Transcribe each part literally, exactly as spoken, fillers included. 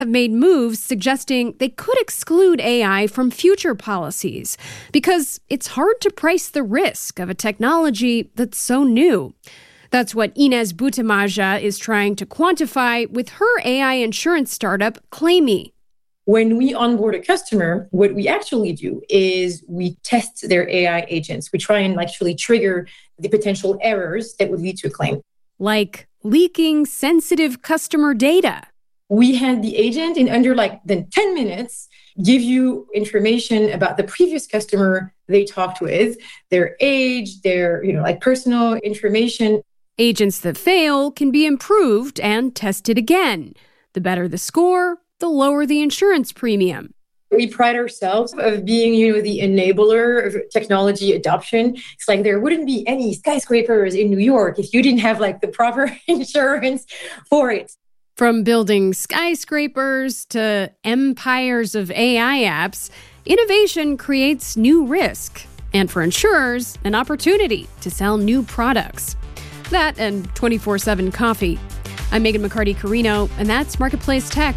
have made moves suggesting they could exclude A I from future policies because it's hard to price the risk of a technology that's so new. That's what Inez Butemaja is trying to quantify with her A I insurance startup, Claimy. When we onboard a customer, what we actually do is we test their A I agents. We try and actually trigger the potential errors that would lead to a claim. Like leaking sensitive customer data. We had the agent in under like then ten minutes give you information about the previous customer they talked with, their age, their, you know, like personal information. Agents that fail can be improved and tested again. The better the score, the lower the insurance premium. We pride ourselves of being, you know, the enabler of technology adoption. It's like there wouldn't be any skyscrapers in New York if you didn't have like the proper insurance for it. From building skyscrapers to empires of A I apps, innovation creates new risk. And for insurers, an opportunity to sell new products. That and twenty-four seven coffee. I'm Megan McCarty-Carino, and that's Marketplace Tech.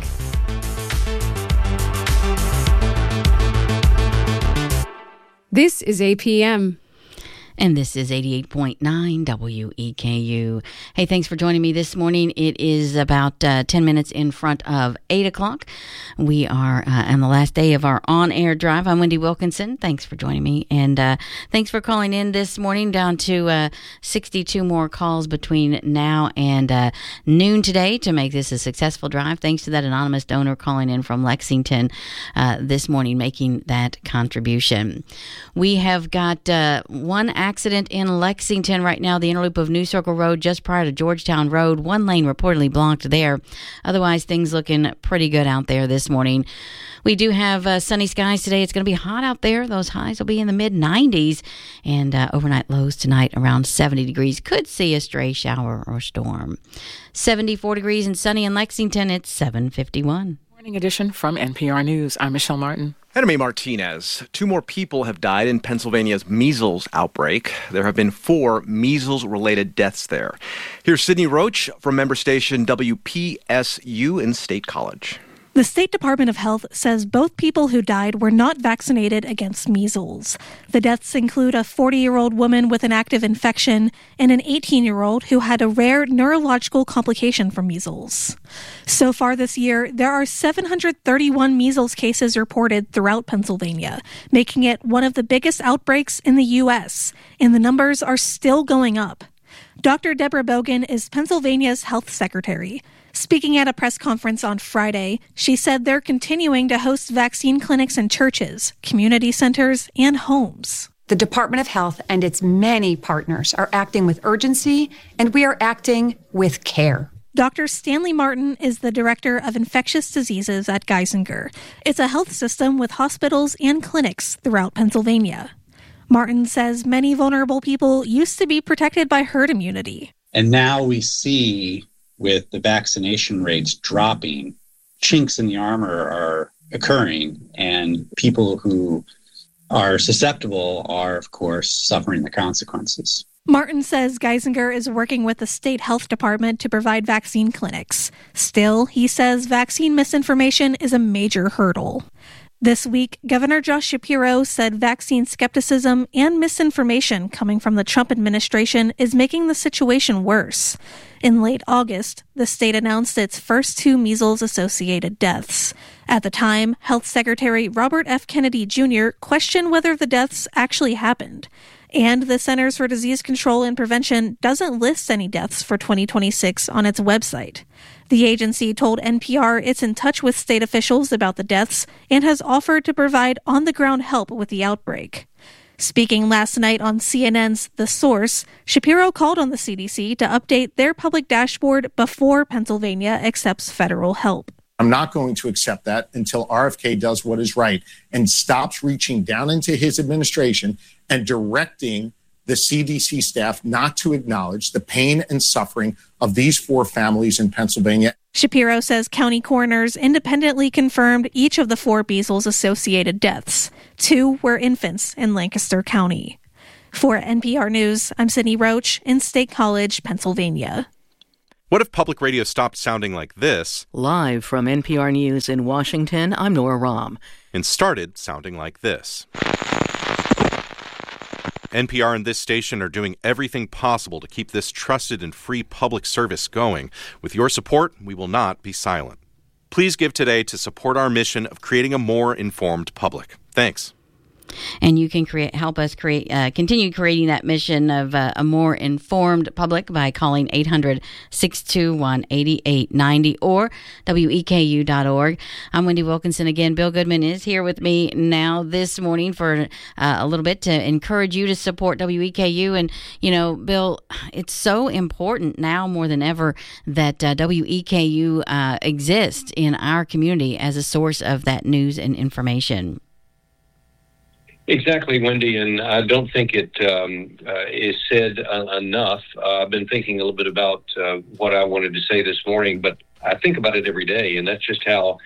This is A P M. And this is eighty-eight point nine W E K U. Hey, thanks for joining me this morning. It is about uh, ten minutes in front of eight o'clock. We are uh, on the last day of our on-air drive. I'm Wendy Wilkinson. Thanks for joining me. And uh, thanks for calling in this morning. Down to uh, sixty-two more calls between now and uh, noon today to make this a successful drive. Thanks to that anonymous donor calling in from Lexington uh, this morning, making that contribution. We have got uh, one accident in Lexington right now, the inner loop of New Circle Road just prior to Georgetown Road. One lane reportedly blocked there. Otherwise, things looking pretty good out there this morning. We do have uh, sunny skies today. It's going to be hot out there. Those highs will be in the mid nineties, and uh, overnight lows tonight around seventy degrees. Could see a stray shower or storm. seventy-four degrees and sunny in Lexington. It's seven fifty-one. Morning edition from N P R News. I'm Michelle Martin. Enemy Martinez. Two more people have died in Pennsylvania's measles outbreak. There have been four measles-related deaths there. Here's Sydney Roach from member station W P S U in State College. The State Department of Health says both people who died were not vaccinated against measles. The deaths include a forty-year-old woman with an active infection and an eighteen-year-old who had a rare neurological complication from measles. So far this year, there are seven hundred thirty-one measles cases reported throughout Pennsylvania, making it one of the biggest outbreaks in the U S, and the numbers are still going up. Doctor Deborah Bogan is Pennsylvania's health secretary. Speaking at a press conference on Friday, she said they're continuing to host vaccine clinics in churches, community centers, and homes. The Department of Health and its many partners are acting with urgency, and we are acting with care. Doctor Stanley Martin is the director of infectious diseases at Geisinger. It's a health system with hospitals and clinics throughout Pennsylvania. Martin says many vulnerable people used to be protected by herd immunity. And now we see, with the vaccination rates dropping, chinks in the armor are occurring, and people who are susceptible are, of course, suffering the consequences. Martin says Geisinger is working with the state health department to provide vaccine clinics. Still, he says vaccine misinformation is a major hurdle. This week, Governor Josh Shapiro said vaccine skepticism and misinformation coming from the Trump administration is making the situation worse. In late August, the state announced its first two measles-associated deaths. At the time, Health Secretary Robert F. Kennedy Junior questioned whether the deaths actually happened. And the Centers for Disease Control and Prevention doesn't list any deaths for twenty twenty-six on its website. The agency told N P R it's in touch with state officials about the deaths and has offered to provide on-the-ground help with the outbreak. Speaking last night on C N N's The Source, Shapiro called on the C D C to update their public dashboard before Pennsylvania accepts federal help. I'm not going to accept that until R F K does what is right and stops reaching down into his administration and directing the C D C staff not to acknowledge the pain and suffering of these four families in Pennsylvania. Shapiro says county coroners independently confirmed each of the four measles-associated deaths. Two were infants in Lancaster County. For N P R News, I'm Sydney Roach in State College, Pennsylvania. What if public radio stopped sounding like this? Live from N P R News in Washington, I'm Nora Rahm. And started sounding like this. N P R and this station are doing everything possible to keep this trusted and free public service going. With your support, we will not be silent. Please give today to support our mission of creating a more informed public. Thanks. And you can create, help us create, uh, continue creating that mission of uh, a more informed public by calling eight hundred, six two one, eight eight nine zero or W E K U dot org. I'm Wendy Wilkinson again. Bill Goodman is here with me now this morning for uh, a little bit to encourage you to support W E K U. And, you know, Bill, it's so important now more than ever that uh, W E K U uh, exists in our community as a source of that news and information. Exactly, Wendy, and I don't think it um, uh, is said uh, enough. Uh, I've been thinking a little bit about uh, what I wanted to say this morning, but I think about it every day, and that's just how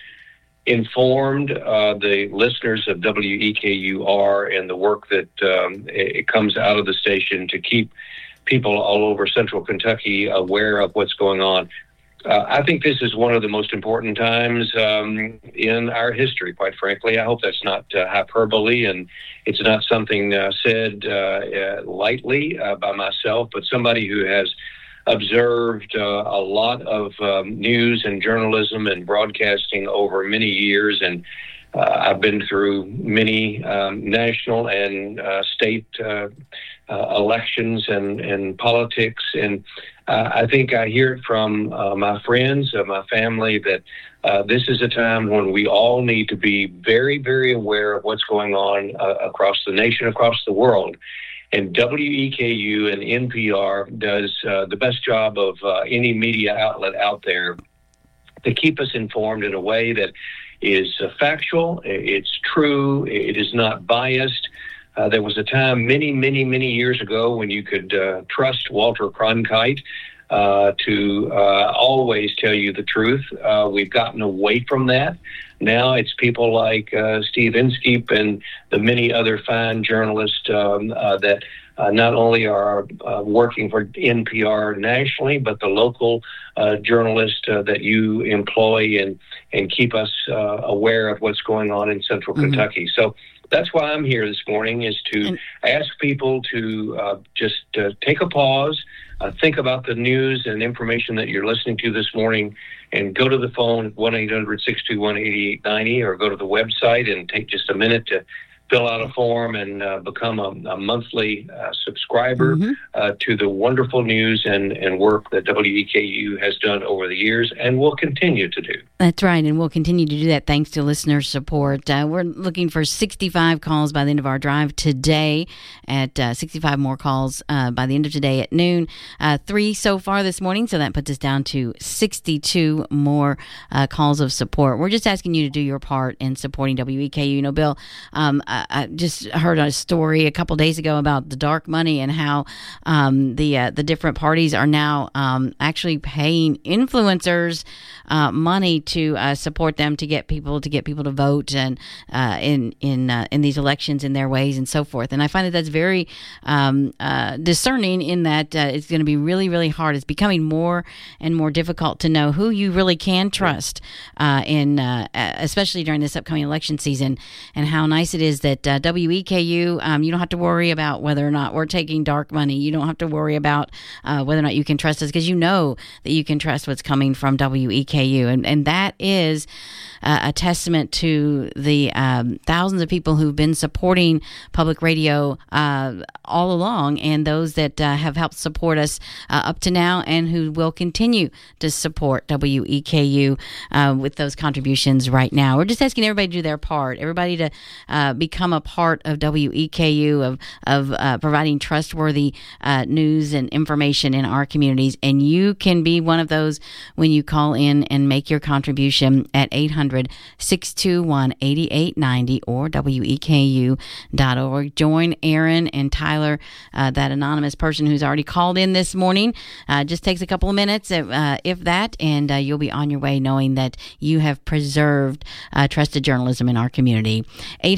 informed uh, the listeners of W E K U are and the work that um, it comes out of the station to keep people all over central Kentucky aware of what's going on. Uh, I think this is one of the most important times um, in our history, quite frankly. I hope that's not uh, hyperbole, and it's not something uh, said uh, uh, lightly uh, by myself, but somebody who has observed uh, a lot of um, news and journalism and broadcasting over many years, and uh, I've been through many um, national and uh, state uh, uh, elections and, and politics, and Uh, I think I hear it from uh, my friends, uh, my family, that uh, this is a time when we all need to be very, very aware of what's going on uh, across the nation, across the world. And W E K U and N P R does uh, the best job of uh, any media outlet out there to keep us informed in a way that is uh, factual, it's true, it is not biased. Uh, there was a time many, many, many years ago when you could uh, trust Walter Cronkite uh, to uh, always tell you the truth. Uh, we've gotten away from that. Now it's people like uh, Steve Inskeep and the many other fine journalists um, uh, that uh, not only are uh, working for N P R nationally, but the local uh, journalists uh, that you employ and, and keep us uh, aware of what's going on in central mm-hmm. Kentucky. So that's why I'm here this morning, is to and, ask people to uh, just uh, take a pause, uh, think about the news and information that you're listening to this morning, and go to the phone at one eight hundred, six two one, eight eight nine zero or go to the website and take just a minute to fill out a form and uh, become a, a monthly uh, subscriber mm-hmm. uh, to the wonderful news and, and work that W E K U has done over the years and will continue to do. That's right, and we'll continue to do that thanks to listener support. Uh, we're looking for sixty-five calls by the end of our drive today, at uh, sixty-five more calls uh, by the end of today at noon. Uh, three so far this morning, so that puts us down to sixty-two more uh, calls of support. We're just asking you to do your part in supporting W E K U. You know, Bill, um, I, I just heard a story a couple days ago about the dark money and how um, the uh, the different parties are now um, actually paying influencers uh, money to uh, support them, to get people to get people to vote and uh, in in uh, in these elections in their ways and so forth. And I find that that's very um, uh, discerning, in that uh, it's going to be really, really hard. It's becoming more and more difficult to know who you really can trust uh, in, uh, especially during this upcoming election season. And how nice it is that uh, W E K U, um, you don't have to worry about whether or not we're taking dark money. You don't have to worry about uh, whether or not you can trust us, because you know that you can trust what's coming from W E K U, and and that is uh, a testament to the um, thousands of people who've been supporting public radio uh, all along, and those that uh, have helped support us uh, up to now, and who will continue to support W E K U uh, with those contributions right now. We're just asking everybody to do their part, everybody to uh, become a part of W E K U, of of uh, providing trustworthy uh, news and information in our communities. And you can be one of those when you call in and make your contribution at eight hundred, six two one, eight eight nine zero or W E K U dot org. Join Aaron and Tyler, uh, that anonymous person who's already called in this morning. Uh, just takes a couple of minutes, uh, if that, and uh, you'll be on your way knowing that you have preserved uh, trusted journalism in our community. eight hundred, six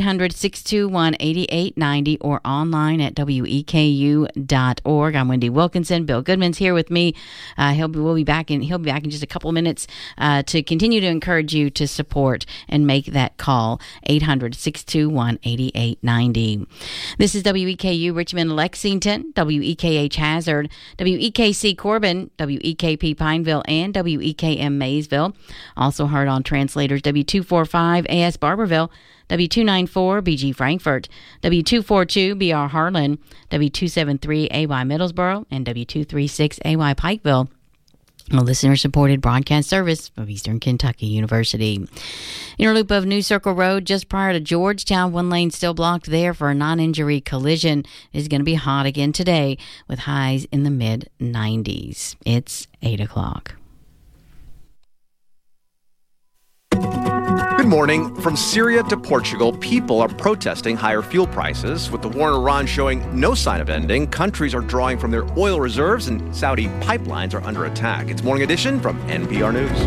six two one, eight eight nine zero or online at W E K U dot org. I'm Wendy Wilkinson. Bill Goodman's here with me. Uh, he'll be, we'll be back in, he'll be back in just a couple of minutes uh, to continue to encourage you to support and make that call. eight hundred, six two one, eight eight nine zero. This is W E K U Richmond, Lexington, W E K H Hazard, W E K C Corbin, W E K P Pineville, and W E K M Maysville. Also heard on translators W two forty-five A S Barberville, W two ninety-four B G Frankfort, W two forty-two B R Harlan, W two seventy-three A Y Middlesboro, and W two thirty-six A Y Pikeville. A listener-supported broadcast service of Eastern Kentucky University. Inner loop of New Circle Road just prior to Georgetown. One lane still blocked there for a non-injury collision. It is going to be hot again today with highs in the mid nineties. It's eight o'clock. Good morning. From Syria to Portugal, people are protesting higher fuel prices. With the war in Iran showing no sign of ending, countries are drawing from their oil reserves and Saudi pipelines are under attack. It's Morning Edition from N P R News.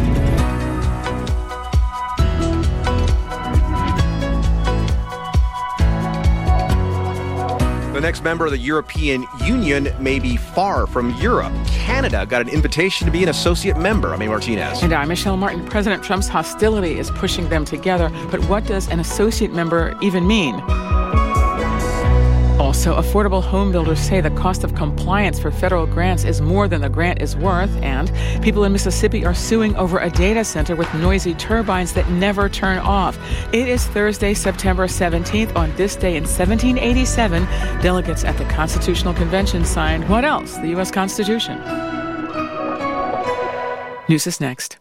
The next member of the European Union may be far from Europe. Canada got an invitation to be an associate member. I'm Martinez. And I'm Michelle Martin. President Trump's hostility is pushing them together. But what does an associate member even mean? Also, affordable home builders say the cost of compliance for federal grants is more than the grant is worth, and people in Mississippi are suing over a data center with noisy turbines that never turn off. It is Thursday, September seventeenth. On this day in seventeen eighty-seven, delegates at the Constitutional Convention signed what else? The U S Constitution. News is next.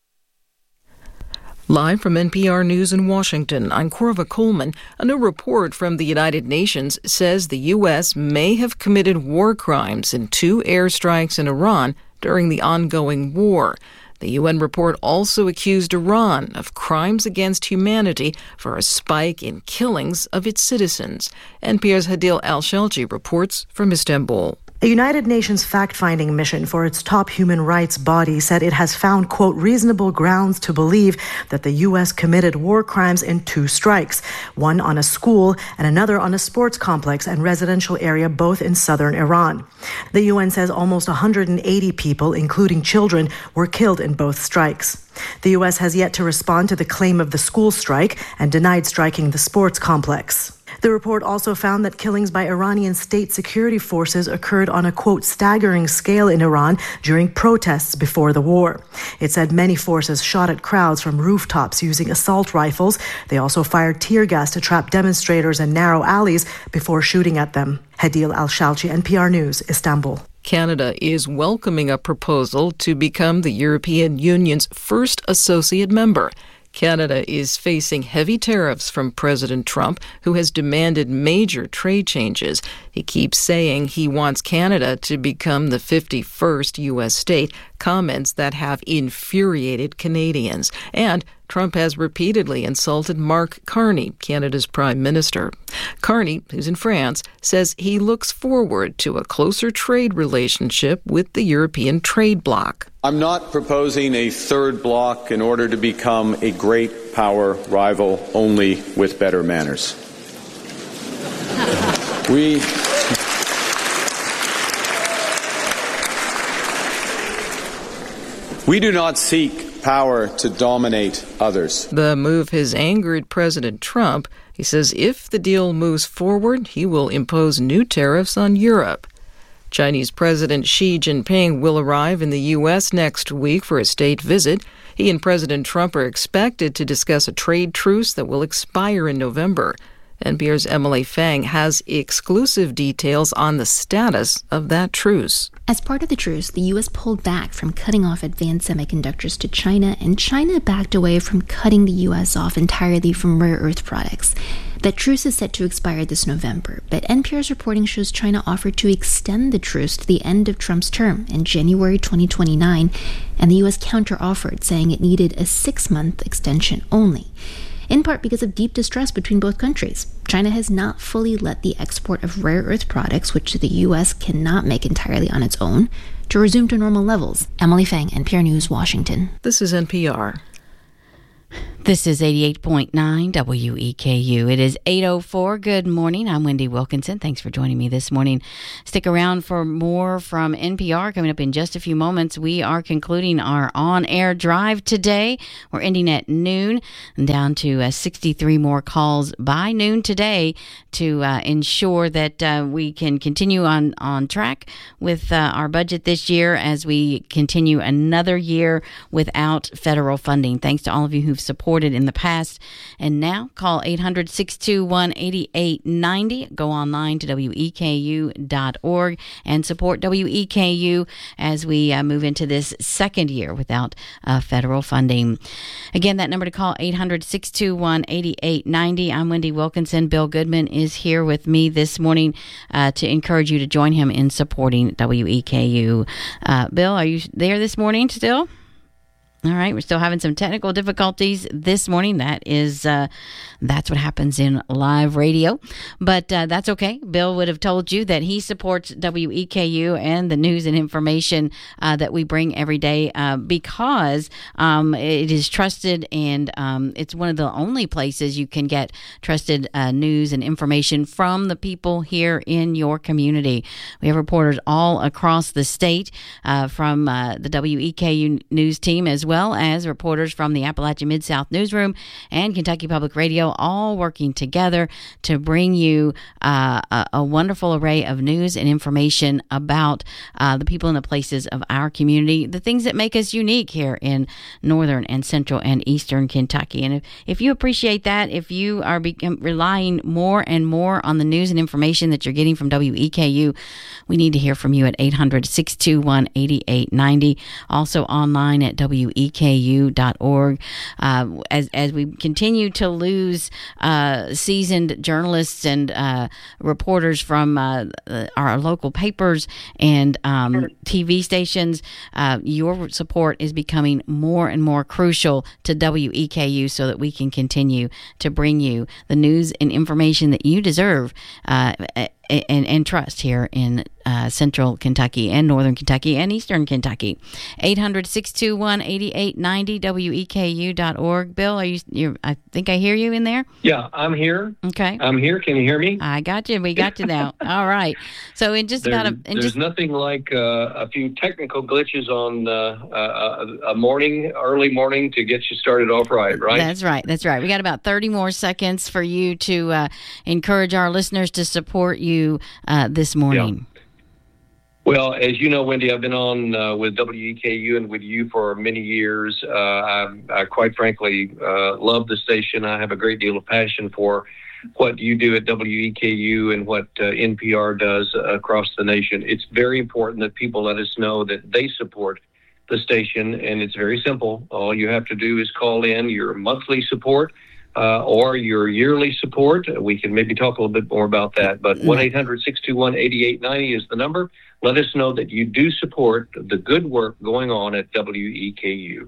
Live from N P R News in Washington, I'm Corva Coleman. A new report from the United Nations says the U S may have committed war crimes in two airstrikes in Iran during the ongoing war. The U N report also accused Iran of crimes against humanity for a spike in killings of its citizens. N P R's Hadil Al-Shalchi reports from Istanbul. A United Nations fact-finding mission for its top human rights body said it has found, quote, reasonable grounds to believe that the U S committed war crimes in two strikes, one on a school and another on a sports complex and residential area, both in southern Iran. The U N says almost one hundred eighty people, including children, were killed in both strikes. The U S has yet to respond to the claim of the school strike and denied striking the sports complex. The report also found that killings by Iranian state security forces occurred on a, quote, staggering scale in Iran during protests before the war. It said many forces shot at crowds from rooftops using assault rifles. They also fired tear gas to trap demonstrators in narrow alleys before shooting at them. Hadil Al-Shalchi, N P R News, Istanbul. Canada is welcoming a proposal to become the European Union's first associate member. Canada is facing heavy tariffs from President Trump, who has demanded major trade changes. He keeps saying he wants Canada to become the fifty-first U S state, comments that have infuriated Canadians. And Trump has repeatedly insulted Mark Carney, Canada's prime minister. Carney, who's in France, says he looks forward to a closer trade relationship with the European trade bloc. I'm not proposing a third bloc in order to become a great power rival only with better manners. We... We do not seek power to dominate others. The move has angered President Trump. He says if the deal moves forward, he will impose new tariffs on Europe. Chinese President Xi Jinping will arrive in the U S next week for a state visit. He and President Trump are expected to discuss a trade truce that will expire in November. N P R's Emily Fang has exclusive details on the status of that truce. As part of the truce, the U S pulled back from cutting off advanced semiconductors to China, and China backed away from cutting the U S off entirely from rare earth products. That truce is set to expire this November, but N P R's reporting shows China offered to extend the truce to the end of Trump's term in January twenty twenty-nine, and the U S counter-offered, saying it needed a six-month extension only. In part because of deep distrust between both countries. China has not fully let the export of rare earth products, which the U S cannot make entirely on its own, to resume to normal levels. Emily Fang, N P R News, Washington. This is N P R. This is eighty-eight point nine W E K U. It is eight oh four. Good morning. I'm Wendy Wilkinson. Thanks for joining me this morning. Stick around for more from N P R. Coming up in just a few moments, we are concluding our on-air drive today. We're ending at noon and down to uh, sixty-three more calls by noon today to uh, ensure that uh, we can continue on, on track with uh, our budget this year as we continue another year without federal funding. Thanks to all of you who've supported in the past. And now call eight hundred, six two one, eight eight nine zero. Go online to W E K U dot org and support W E K U as we uh, move into this second year without uh, federal funding. Again, that number to call, eight hundred, six two one, eight eight nine zero. I'm Wendy Wilkinson. Bill Goodman is here with me this morning uh, to encourage you to join him in supporting W E K U. Uh, Bill, are you there this morning still? All right, we're still having some technical difficulties this morning. That is, uh, that's what happens in live radio, but uh, that's okay. Bill would have told you that he supports W E K U and the news and information uh, that we bring every day uh, because um, it is trusted, and um, it's one of the only places you can get trusted uh, news and information from the people here in your community. We have reporters all across the state uh, from uh, the W E K U news team, as well well as reporters from the Appalachian Mid-South Newsroom and Kentucky Public Radio, all working together to bring you uh, a, a wonderful array of news and information about uh, the people and the places of our community, the things that make us unique here in northern and central and eastern Kentucky. And if, if you appreciate that, if you are become, relying more and more on the news and information that you're getting from W E K U, we need to hear from you at eight hundred, six two one, eight eight nine zero. Also online at W E K U dot org. Uh, as as we continue to lose uh, seasoned journalists and uh, reporters from uh, our local papers and um, T V stations, uh, your support is becoming more and more crucial to W E K U so that we can continue to bring you the news and information that you deserve uh, and, and trust here in uh, central Kentucky and northern Kentucky and eastern Kentucky. eight hundred, six two one, eight eight nine zero, W E K U dot org. Bill, are you, you're, I think I hear you in there? Yeah, I'm here. Okay. I'm here. Can you hear me? I got you. We got you now. All right. So in just there, about a... In there's just, nothing like uh, a few technical glitches on uh, a, a morning, early morning to get you started off right, right? That's right. That's right. We got about thirty more seconds for you to uh, encourage our listeners to support you uh, this morning. Yeah. Well, as you know, Wendy, I've been on uh, with W E K U and with you for many years. Uh, I, I quite frankly uh, love the station. I have a great deal of passion for what you do at W E K U and what uh, N P R does uh, across the nation. It's very important that people let us know that they support the station, and it's very simple. All you have to do is call in your monthly support uh, or your yearly support. We can maybe talk a little bit more about that, but one eight hundred, six two one, eight eight nine zero is the number. Let us know that you do support the good work going on at W E K U.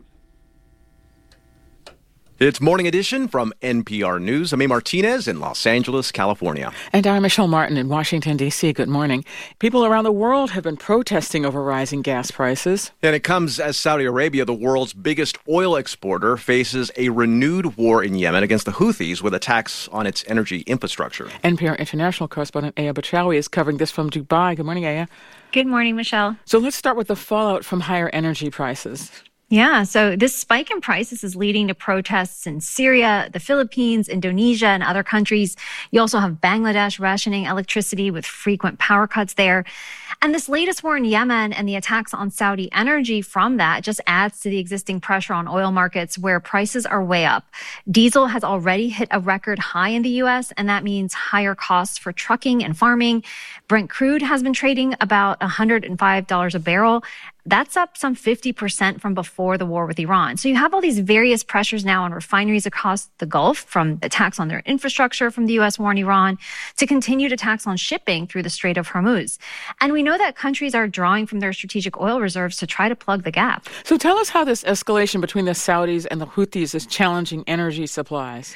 It's Morning Edition from N P R News. I'm A. Martinez in Los Angeles, California. And I'm Michelle Martin in Washington, D C. Good morning. People around the world have been protesting over rising gas prices. And it comes as Saudi Arabia, the world's biggest oil exporter, faces a renewed war in Yemen against the Houthis with attacks on its energy infrastructure. N P R international correspondent Aya Bachawi is covering this from Dubai. Good morning, Aya. Good morning, Michelle. So let's start with the fallout from higher energy prices. Yeah, so this spike in prices is leading to protests in Syria, the Philippines, Indonesia, and other countries. You also have Bangladesh rationing electricity with frequent power cuts there. And this latest war in Yemen and the attacks on Saudi energy from that just adds to the existing pressure on oil markets where prices are way up. Diesel has already hit a record high in the U S, and that means higher costs for trucking and farming. Brent crude has been trading about one hundred five dollars a barrel. That's up some fifty percent from before the war with Iran. So you have all these various pressures now on refineries across the Gulf, from attacks on their infrastructure from the U S war in Iran to continued attacks on shipping through the Strait of Hormuz. And we know that countries are drawing from their strategic oil reserves to try to plug the gap. So tell us how this escalation between the Saudis and the Houthis is challenging energy supplies.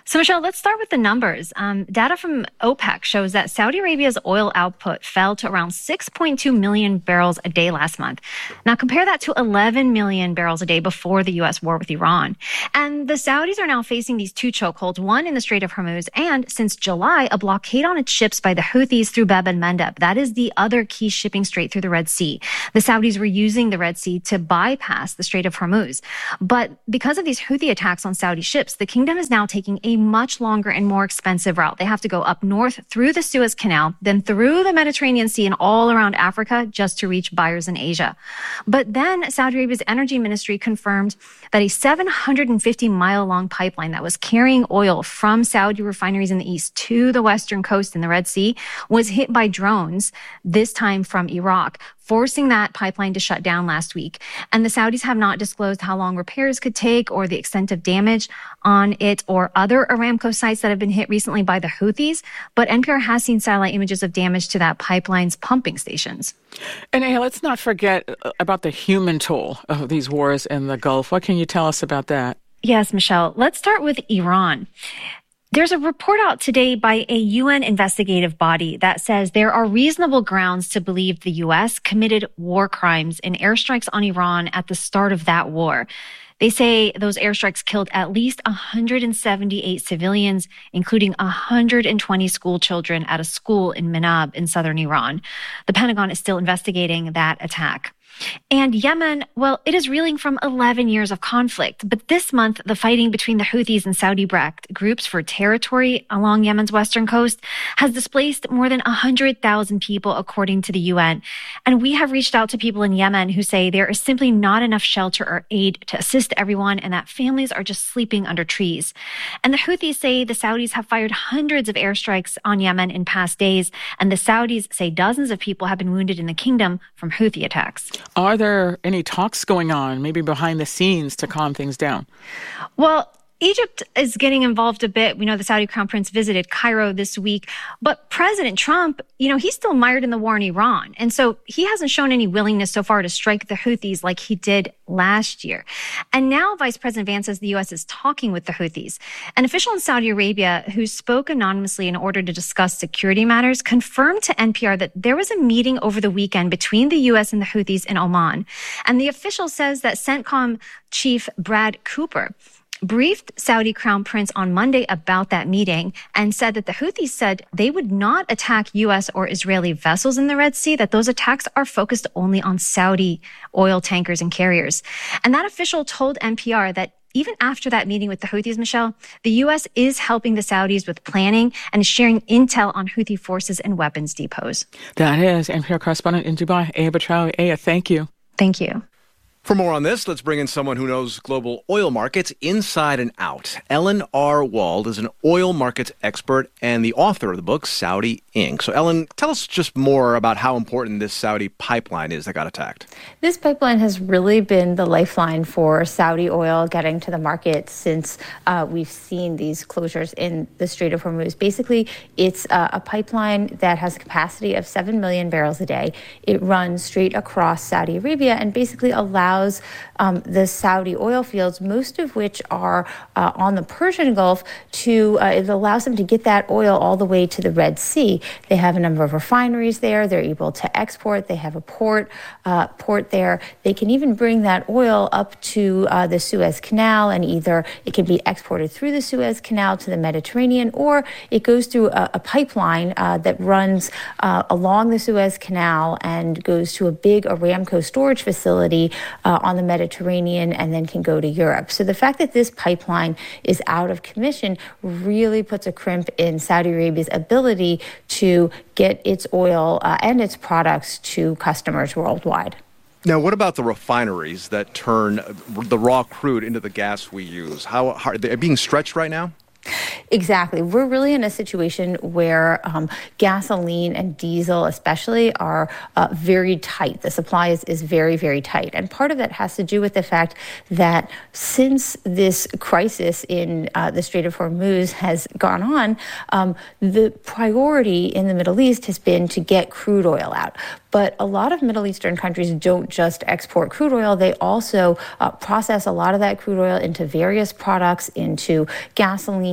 So, Michelle, let's start with the numbers. Um, data from OPEC shows that Saudi Arabia's oil output fell to around six point two million barrels a day last month. Now, compare that to eleven million barrels a day before the U S war with Iran. And the Saudis are now facing these two chokeholds, one in the Strait of Hormuz, and since July, a blockade on its ships by the Houthis through Bab el-Mandeb. That is the other key shipping strait through the Red Sea. The Saudis were using the Red Sea to bypass the Strait of Hormuz. But because of these Houthi attacks on Saudi ships, the kingdom is now taking a much longer and more expensive route. They have to go up north through the Suez Canal, then through the Mediterranean Sea and all around Africa just to reach buyers in Asia. But then Saudi Arabia's energy ministry confirmed that a seven hundred fifty mile long pipeline that was carrying oil from Saudi refineries in the east to the western coast in the Red Sea was hit by drones, this time from Iraq, forcing that pipeline to shut down last week. And the Saudis have not disclosed how long repairs could take or the extent of damage on it or other Aramco sites that have been hit recently by the Houthis. But N P R has seen satellite images of damage to that pipeline's pumping stations. And hey, let's not forget about the human toll of these wars in the Gulf. What can you tell us about that? Yes, Michelle. Let's start with Iran. There's a report out today by a U N investigative body that says there are reasonable grounds to believe the U S committed war crimes in airstrikes on Iran at the start of that war. They say those airstrikes killed at least one hundred seventy-eight civilians, including one hundred twenty school children at a school in Manab in southern Iran. The Pentagon is still investigating that attack. And Yemen, well, it is reeling from eleven years of conflict. But this month, the fighting between the Houthis and Saudi-backed groups for territory along Yemen's western coast has displaced more than one hundred thousand people, according to the U N. And we have reached out to people in Yemen who say there is simply not enough shelter or aid to assist everyone and that families are just sleeping under trees. And the Houthis say the Saudis have fired hundreds of airstrikes on Yemen in past days. And the Saudis say dozens of people have been wounded in the kingdom from Houthi attacks. Are there any talks going on, maybe behind the scenes, to calm things down? Well, Egypt is getting involved a bit. We know the Saudi crown prince visited Cairo this week, but President Trump, you know, he's still mired in the war in Iran. And so he hasn't shown any willingness so far to strike the Houthis like he did last year. And now Vice President Vance says the U S is talking with the Houthis. An official in Saudi Arabia who spoke anonymously in order to discuss security matters confirmed to N P R that there was a meeting over the weekend between the U S and the Houthis in Oman. And the official says that CENTCOM chief Brad Cooper briefed Saudi Crown Prince on Monday about that meeting and said that the Houthis said they would not attack U S or Israeli vessels in the Red Sea, that those attacks are focused only on Saudi oil tankers and carriers. And that official told N P R that even after that meeting with the Houthis, Michelle, the U S is helping the Saudis with planning and is sharing intel on Houthi forces and weapons depots. That is N P R correspondent in Dubai, Aya Batrawi. Aya, thank you. Thank you. For more on this, let's bring in someone who knows global oil markets inside and out. Ellen R. Wald is an oil markets expert and the author of the book Saudi Incorporated. So, Ellen, tell us just more about how important this Saudi pipeline is that got attacked. This pipeline has really been the lifeline for Saudi oil getting to the market since uh, we've seen these closures in the Strait of Hormuz. Basically, it's uh, a pipeline that has a capacity of seven million barrels a day. It runs straight across Saudi Arabia and basically allows um, the Saudi oil fields, most of which are uh, on the Persian Gulf, to uh, it allows them to get that oil all the way to the Red Sea. They have a number of refineries there. They're able to export. They have a port uh, port there. They can even bring that oil up to uh, the Suez Canal, and either it can be exported through the Suez Canal to the Mediterranean, or it goes through a, a pipeline uh, that runs uh, along the Suez Canal and goes to a big Aramco storage facility uh, on the Mediterranean and then can go to Europe. So the fact that this pipeline is out of commission really puts a crimp in Saudi Arabia's ability to get its oil uh, and its products to customers worldwide. Now, what about the refineries that turn the raw crude into the gas we use? How, how are they being stretched right now? Exactly. We're really in a situation where um, gasoline and diesel especially are uh, very tight. The supply is, is very, very tight. And part of that has to do with the fact that since this crisis in uh, the Strait of Hormuz has gone on, um, the priority in the Middle East has been to get crude oil out. But a lot of Middle Eastern countries don't just export crude oil. They also uh, process a lot of that crude oil into various products, into gasoline, diesel,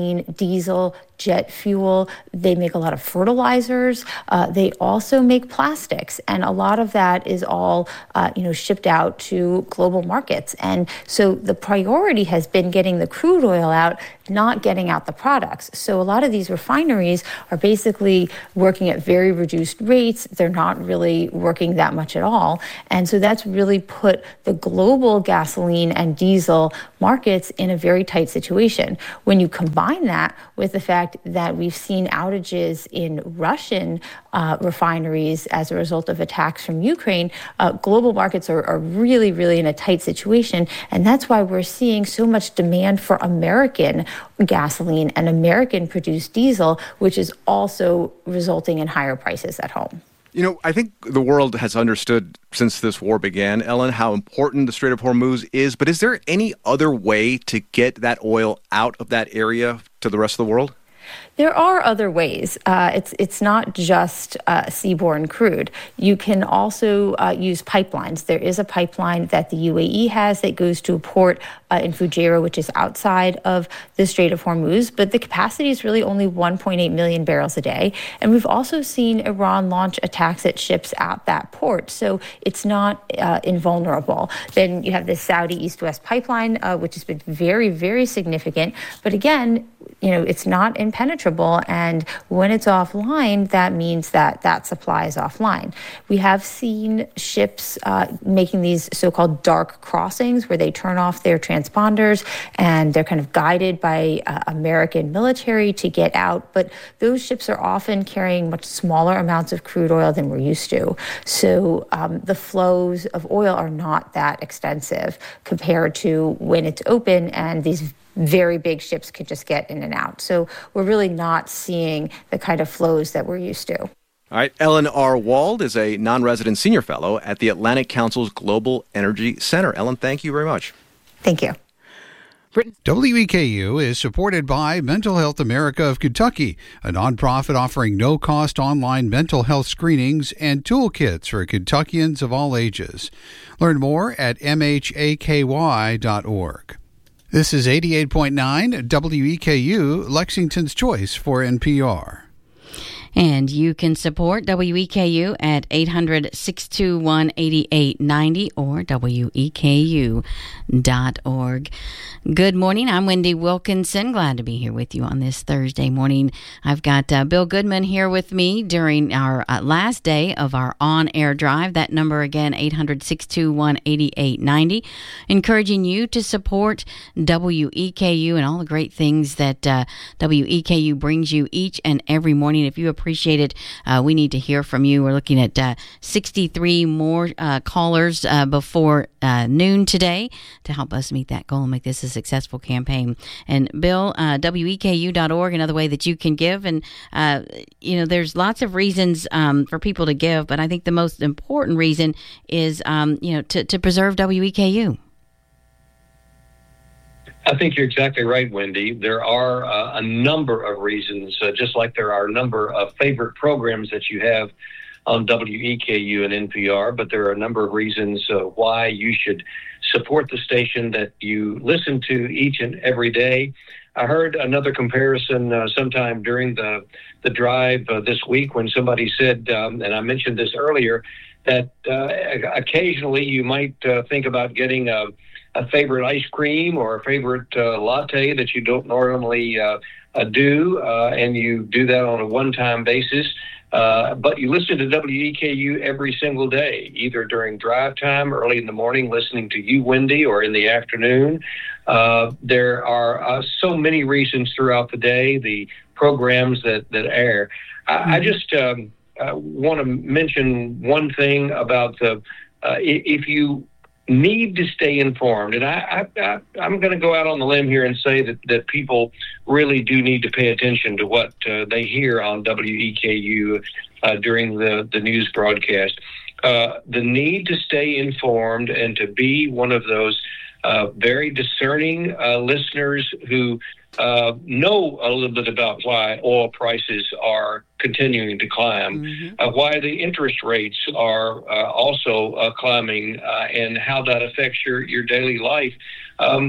diesel, jet fuel. They make a lot of fertilizers. Uh, they also make plastics. And a lot of that is all, uh, you know, shipped out to global markets. And so the priority has been getting the crude oil out, not getting out the products. So a lot of these refineries are basically working at very reduced rates. They're not really working that much at all. And so that's really put the global gasoline and diesel markets in a very tight situation. When you combine that with the fact that we've seen outages in Russian uh, refineries as a result of attacks from Ukraine, uh, global markets are, are really, really in a tight situation. And that's why we're seeing so much demand for American gasoline and American-produced diesel, which is also resulting in higher prices at home. You know, I think the world has understood since this war began, Ellen, how important the Strait of Hormuz is. But is there any other way to get that oil out of that area to the rest of the world? There are other ways. Uh, it's it's not just uh, seaborne crude. You can also uh, use pipelines. There is a pipeline that the U A E has that goes to a port uh, in Fujairah, which is outside of the Strait of Hormuz, but the capacity is really only one point eight million barrels a day. And we've also seen Iran launch attacks at ships at that port, so it's not uh, invulnerable. Then you have the Saudi East-West pipeline, uh, which has been very, very significant. But again, you know, it's not impenetrable. And when it's offline, that means that that supply is offline. We have seen ships uh, making these so-called dark crossings where they turn off their transponders and they're kind of guided by uh, American military to get out. But those ships are often carrying much smaller amounts of crude oil than we're used to. So um, the flows of oil are not that extensive compared to when it's open and these very big ships could just get in and out. So we're really not seeing the kind of flows that we're used to. All right. Ellen R. Wald is a non-resident senior fellow at the Atlantic Council's Global Energy Center. Ellen, thank you very much. Thank you. W E K U is supported by Mental Health America of Kentucky, a nonprofit offering no-cost online mental health screenings and toolkits for Kentuckians of all ages. Learn more at m h a k y dot org. This is eighty-eight point nine W E K U, Lexington's Choice for N P R. And you can support W E K U at eight hundred, six two one, eight eight nine zero or W E K U dot org. Good morning. I'm Wendy Wilkinson. Glad to be here with you on this Thursday morning. I've got uh, Bill Goodman here with me during our uh, last day of our on-air drive. That number again, eight hundred, six two one, eight eight nine zero. Encouraging you to support W E K U and all the great things that uh, W E K U brings you each and every morning. If you appreciate it, uh, we need to hear from you. We're looking at uh, sixty-three more uh, callers uh, before uh, noon today to help us meet that goal and make this a successful campaign. And Bill, uh, W E K U dot org, another way that you can give. And, uh, you know, there's lots of reasons um, for people to give, but I think the most important reason is, um, you know, to, to preserve W E K U. I think you're exactly right, Wendy. There are uh, a number of reasons, uh, just like there are a number of favorite programs that you have on W E K U and N P R, but there are a number of reasons uh, why you should support the station that you listen to each and every day. I heard another comparison uh, sometime during the, the drive uh, this week when somebody said, um, and I mentioned this earlier, that uh, occasionally you might uh, think about getting a a favorite ice cream or a favorite uh, latte that you don't normally uh, uh, do, uh, and you do that on a one-time basis. Uh, but you listen to W E K U every single day, either during drive time, early in the morning, listening to you, Wendy, or in the afternoon. Uh, there are uh, so many reasons throughout the day, the programs that, that air. I, mm-hmm. I just um, uh, want to mention one thing about the, uh, if you need to stay informed. And I, I, I, I'm going to go out on the limb here and say that, that people really do need to pay attention to what uh, they hear on W E K U uh, during the, the news broadcast. Uh, the need to stay informed and to be one of those uh, very discerning uh, listeners who uh, know a little bit about why oil prices are continuing to climb, mm-hmm. uh, why the interest rates are uh, also uh, climbing, uh, and how that affects your, your daily life. Um,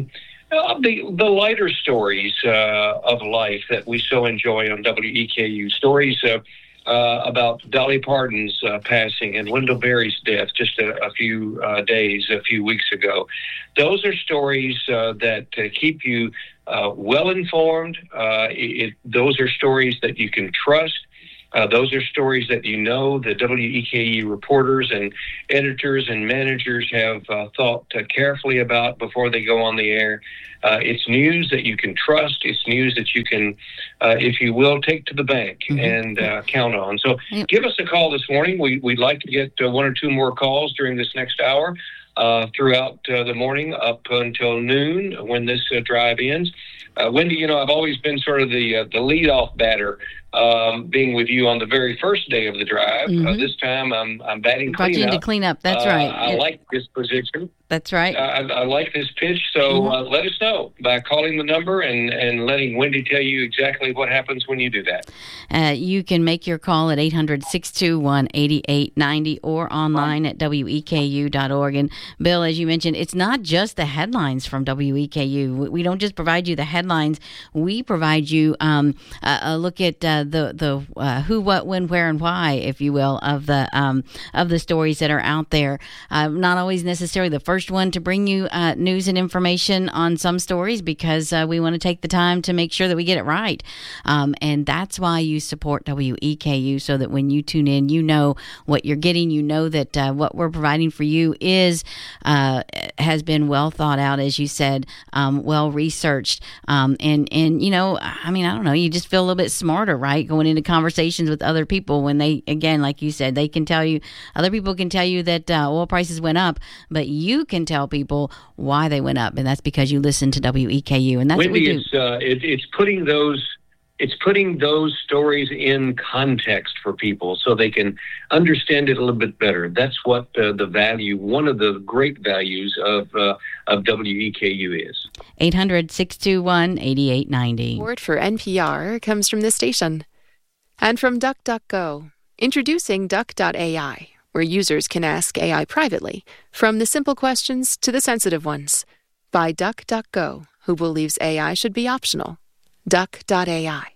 Uh, the the lighter stories uh, of life that we so enjoy on W E K U, stories uh, uh, about Dolly Parton's uh, passing and Wendell Berry's death just a, a few uh, days, a few weeks ago. Those are stories uh, that uh, keep you uh, well informed. Uh, it, those are stories that you can trust. Uh, those are stories that you know the W E K U reporters and editors and managers have uh, thought uh, carefully about before they go on the air. Uh, it's news that you can trust. It's news that you can, uh, if you will, take to the bank mm-hmm. and uh, count on. So yep. give us a call this morning. We, we'd like to get uh, one or two more calls during this next hour uh, throughout uh, the morning up until noon when this uh, drive ends. Uh, Wendy, you know, I've always been sort of the uh, the leadoff batter, um, being with you on the very first day of the drive. Mm-hmm. Uh, this time, I'm I'm batting Brought cleanup. you into cleanup. That's uh, right. I it, like this position. That's right. I, I like this pitch. So mm-hmm. uh, let us know by calling the number and, and letting Wendy tell you exactly what happens when you do that. Uh, you can make your call at eight hundred, six two one, eight eight nine zero or online at W E K U dot org. And Bill, as you mentioned, it's not just the headlines from W E K U. We don't just provide you the headlines. We provide you um, a, a look at uh, the the uh, who, what, when, where, and why, if you will, of the um, of the stories that are out there. Uh, not always necessarily the first one to bring you uh, news and information on some stories, because uh, we want to take the time to make sure that we get it right. Um, and that's why you support W E K U, so that when you tune in, you know what you're getting. You know that uh, what we're providing for you is uh, has been well thought out, as you said, um, well researched, um, and and you know, I mean, I don't know, you just feel a little bit smarter, right, going into conversations with other people when they, again, like you said, they can tell you, other people can tell you that uh, oil prices went up, but you can tell people why they went up, and that's because you listen to W E K U, and that's Wendy, what we do. It's, uh, it, it's putting those it's putting those stories in context for people so they can understand it a little bit better. That's what uh, the value, one of the great values of uh, of W E K U is. eight hundred, six two one, eight eight nine zero. Support for N P R comes from this station. And from DuckDuckGo, introducing Duck dot A I, where users can ask A I privately, from the simple questions to the sensitive ones. By DuckDuckGo, who believes A I should be optional. Duck dot A I.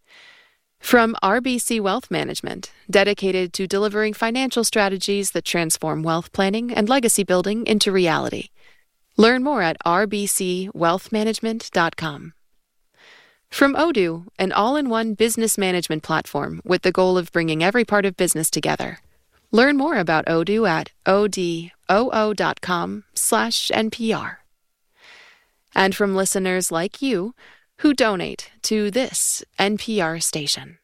From R B C Wealth Management, dedicated to delivering financial strategies that transform wealth planning and legacy building into reality. Learn more at r b c wealth management dot com. From Odoo, an all-in-one business management platform with the goal of bringing every part of business together. Learn more about Odoo at odoo dot com slash N P R. And from listeners like you who donate to this N P R station.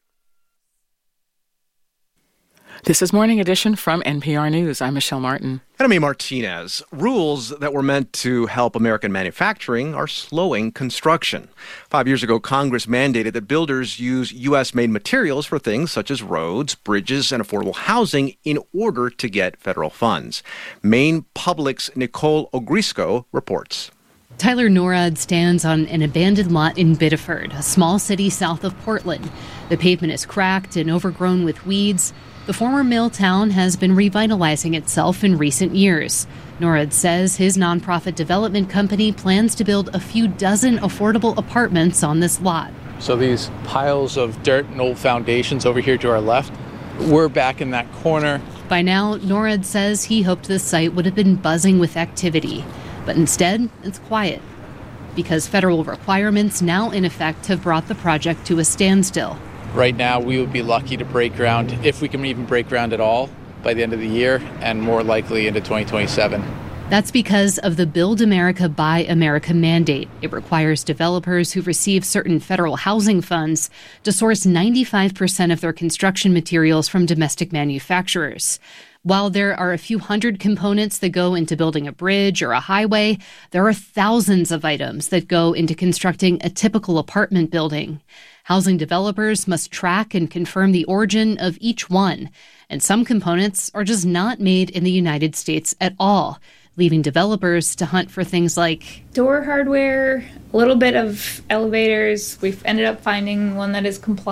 This is Morning Edition from N P R News. I'm Michelle Martin. And I'm A. Martinez. Rules that were meant to help American manufacturing are slowing construction. Five years ago, Congress mandated that builders use U S-made materials for things such as roads, bridges, and affordable housing in order to get federal funds. Maine Public's Nicole Ogrisco reports. Tyler Norad stands on an abandoned lot in Biddeford, a small city south of Portland. The pavement is cracked and overgrown with weeds. The former mill town has been revitalizing itself in recent years. Norad says his nonprofit development company plans to build a few dozen affordable apartments on this lot. So these piles of dirt and old foundations over here to our left, we're back in that corner. By now, Norad says he hoped the site would have been buzzing with activity. But instead, it's quiet, because federal requirements now in effect have brought the project to a standstill. Right now, we would be lucky to break ground, if we can even break ground at all, by the end of the year, and more likely into twenty twenty-seven. That's because of the Build America, Buy America mandate. It requires developers who receive certain federal housing funds to source ninety-five percent of their construction materials from domestic manufacturers. While there are a few hundred components that go into building a bridge or a highway, there are thousands of items that go into constructing a typical apartment building. Housing developers must track and confirm the origin of each one, and some components are just not made in the United States at all, leaving developers to hunt for things like door hardware, a little bit of elevators. We've ended up finding one that is compliant.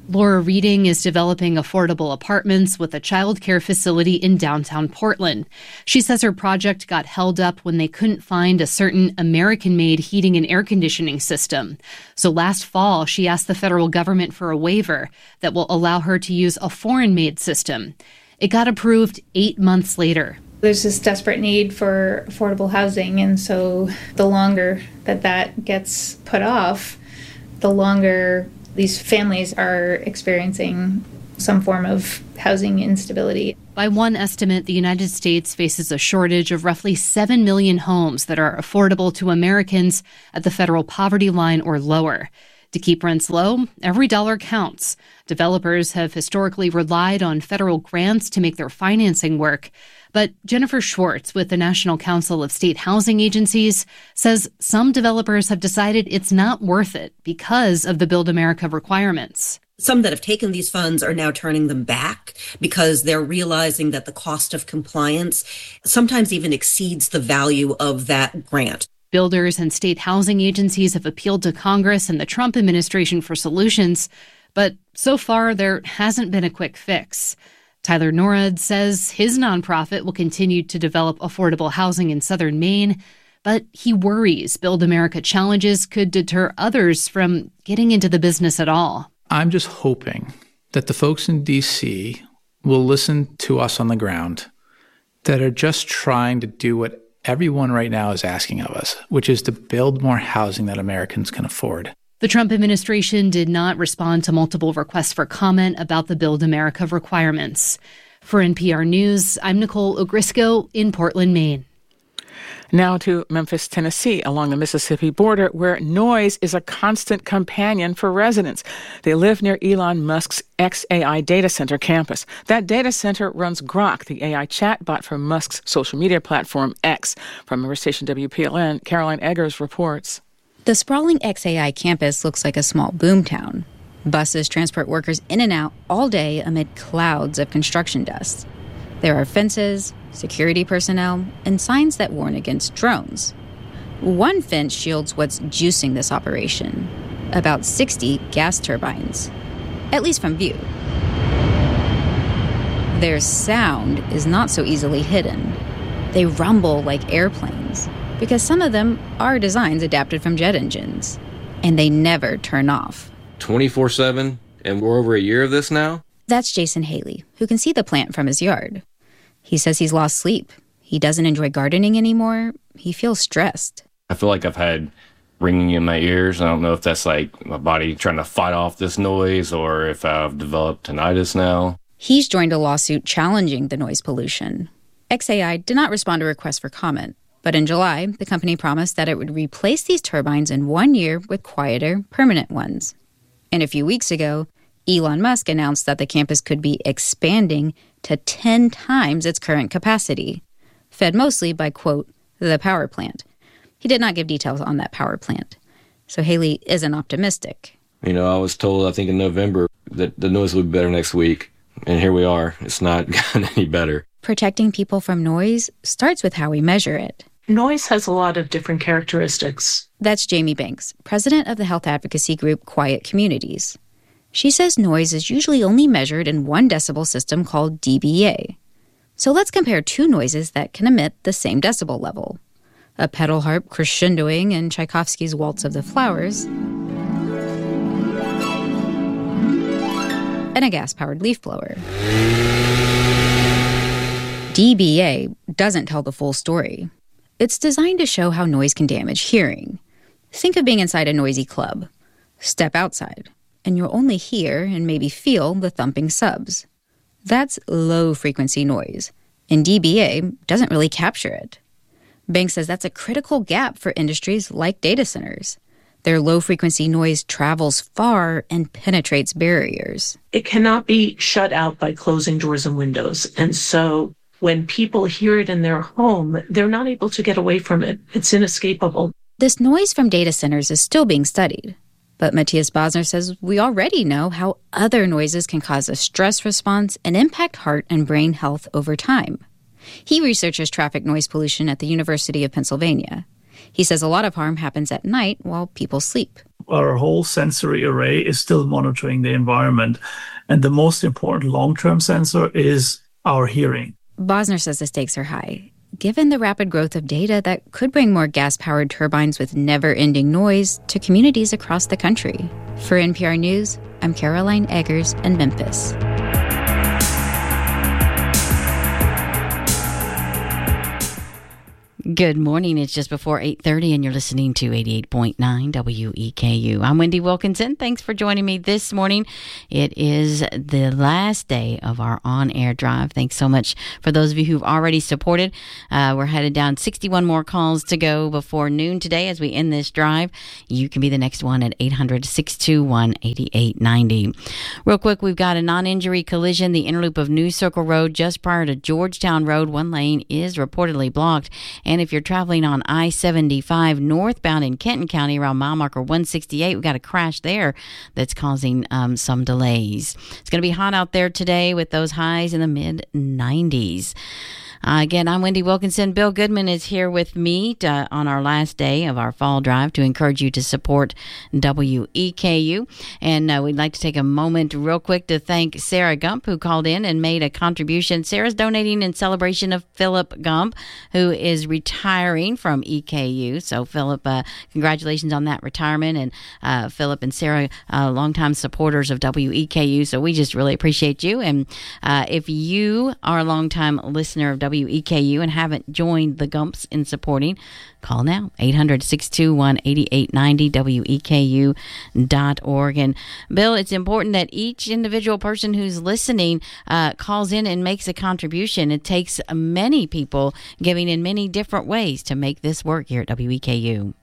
Laura Reading is developing affordable apartments with a childcare facility in downtown Portland. She says her project got held up when they couldn't find a certain American-made heating and air conditioning system. So last fall, she asked the federal government for a waiver that will allow her to use a foreign-made system. It got approved eight months later. There's this desperate need for affordable housing, and so the longer that that gets put off, the longer these families are experiencing some form of housing instability. By one estimate, the United States faces a shortage of roughly seven million homes that are affordable to Americans at the federal poverty line or lower. To keep rents low, every dollar counts. Developers have historically relied on federal grants to make their financing work. But Jennifer Schwartz with the National Council of State Housing Agencies says some developers have decided it's not worth it because of the Build America requirements. Some that have taken these funds are now turning them back because they're realizing that the cost of compliance sometimes even exceeds the value of that grant. Builders and state housing agencies have appealed to Congress and the Trump administration for solutions, but so far there hasn't been a quick fix. Tyler Norad says his nonprofit will continue to develop affordable housing in southern Maine, but he worries Build America challenges could deter others from getting into the business at all. I'm just hoping that the folks in D C will listen to us on the ground that are just trying to do what everyone right now is asking of us, which is to build more housing that Americans can afford. The Trump administration did not respond to multiple requests for comment about the Build America requirements. For N P R News, I'm Nicole Ogrisco in Portland, Maine. Now to Memphis, Tennessee, along the Mississippi border, where noise is a constant companion for residents. They live near Elon Musk's X A I data center campus. That data center runs Grok, the A I chatbot for Musk's social media platform X. From member station W P L N, Caroline Eggers reports. The sprawling X A I campus looks like a small boomtown. Buses transport workers in and out all day amid clouds of construction dust. There are fences, security personnel, and signs that warn against drones. One fence shields what's juicing this operation, about sixty gas turbines, at least from view. Their sound is not so easily hidden. They rumble like airplanes, because some of them are designs adapted from jet engines, and they never turn off. twenty-four seven, and we're over a year of this now? That's Jason Haley, who can see the plant from his yard. He says he's lost sleep. He doesn't enjoy gardening anymore. He feels stressed. I feel like I've had ringing in my ears. I don't know if that's like my body trying to fight off this noise or if I've developed tinnitus now. He's joined a lawsuit challenging the noise pollution. X A I did not respond to requests for comment, but in July, the company promised that it would replace these turbines in one year with quieter, permanent ones. And a few weeks ago, Elon Musk announced that the campus could be expanding to ten times its current capacity, fed mostly by, quote, the power plant. He did not give details on that power plant, so Haley isn't optimistic. You know, I was told, I think in November, that the noise would be better next week, and here we are. It's not gotten any better. Protecting people from noise starts with how we measure it. Noise has a lot of different characteristics. That's Jamie Banks, president of the health advocacy group Quiet Communities. She says noise is usually only measured in one decibel system called D B A. So let's compare two noises that can emit the same decibel level. A pedal harp crescendoing in Tchaikovsky's Waltz of the Flowers, and a gas-powered leaf blower. D B A doesn't tell the full story. It's designed to show how noise can damage hearing. Think of being inside a noisy club. Step outside, and you'll only hear and maybe feel the thumping subs. That's low-frequency noise, and D B A doesn't really capture it. Banks says that's a critical gap for industries like data centers. Their low-frequency noise travels far and penetrates barriers. It cannot be shut out by closing doors and windows, and so when people hear it in their home, they're not able to get away from it. It's inescapable. This noise from data centers is still being studied. But Matthias Bosner says we already know how other noises can cause a stress response and impact heart and brain health over time. He researches traffic noise pollution at the University of Pennsylvania. He says a lot of harm happens at night while people sleep. Our whole sensory array is still monitoring the environment. And the most important long-term sensor is our hearing. Bosner says the stakes are high, given the rapid growth of data that could bring more gas-powered turbines with never-ending noise to communities across the country. For N P R News, I'm Caroline Eggers in Memphis. Good morning. It's just before eight thirty, and you're listening to eighty-eight point nine W E K U. I'm Wendy Wilkinson. Thanks for joining me this morning. It is the last day of our on-air drive. Thanks so much for those of you who've already supported. Uh, we're headed down sixty-one more calls to go before noon today as we end this drive. You can be the next one at eight hundred, six two one, eight eight nine zero. Real quick, we've got a non-injury collision. The inner loop of New Circle Road just prior to Georgetown Road. One lane is reportedly blocked. And if you're traveling on I seventy-five northbound in Kenton County around mile marker one sixty-eight, we've got a crash there that's causing um, some delays. It's going to be hot out there today with those highs in the mid nineties. Uh, again, I'm Wendy Wilkinson. Bill Goodman is here with me to, on our last day of our fall drive to encourage you to support W E K U. And uh, we'd like to take a moment real quick to thank Sarah Gump, who called in and made a contribution. Sarah's donating in celebration of Philip Gump, who is retiring from E K U. So, Philip, uh, congratulations on that retirement. And uh, Philip and Sarah, uh, longtime supporters of W E K U. So we just really appreciate you. And uh, if you are a longtime listener of W E K U and haven't joined the Gumps in supporting, call now, eight hundred, six two one, eight eight nine zero, W E K U dot org. And Bill, it's important that each individual person who's listening uh, calls in and makes a contribution. It takes many people giving in many different ways to make this work here at W E K U.